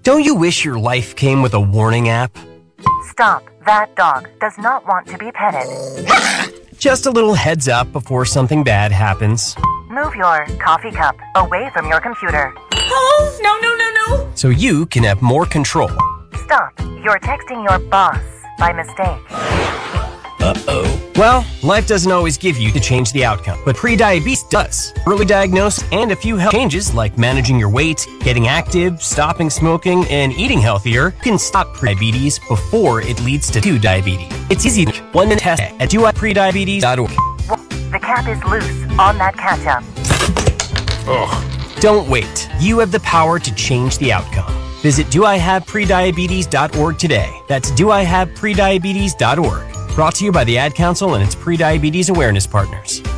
Don't you wish your life came with a warning app? Stop. That dog does not want to be petted. Just a little heads up before something bad happens. Move your coffee cup away from your computer. Oh, no. So you can have more control. Stop. You're texting your boss by mistake. Well, life doesn't always give you to change the outcome, but prediabetes does. Early diagnosis and a few health changes like managing your weight, getting active, stopping smoking, and eating healthier can stop prediabetes before it leads to diabetes. It's easy to 1-minute test at doiprediabetes.org. The cap is loose on that ketchup. Don't wait. You have the power to change the outcome. Visit doihaveprediabetes.org today. That's doihaveprediabetes.org. Brought to you by the Ad Council and its Prediabetes Awareness Partners.